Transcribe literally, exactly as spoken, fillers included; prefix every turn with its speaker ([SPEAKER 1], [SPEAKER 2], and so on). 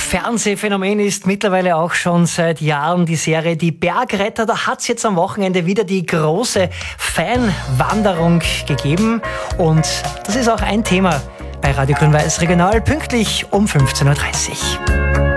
[SPEAKER 1] Fernsehphänomen ist mittlerweile auch schon seit Jahren die Serie Die Bergretter. Da hat es jetzt am Wochenende wieder die große Fanwanderung gegeben. Und das ist auch ein Thema bei Radio Grün-Weiß Regional, pünktlich um fünfzehn Uhr dreißig.